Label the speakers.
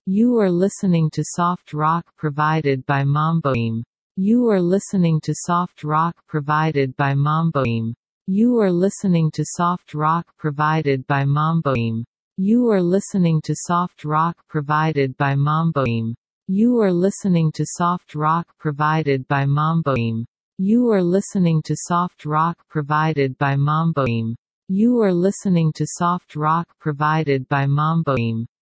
Speaker 1: You are listening to soft rock provided by Mamboim. You are listening to soft rock provided by Mamboim. You are listening to soft rock provided by Mamboim. You are listening to soft rock provided by Mamboim. You are listening to soft rock provided by Mamboim. You are listening to soft rock provided by Mamboim. You are listening to soft rock provided by Mamboim.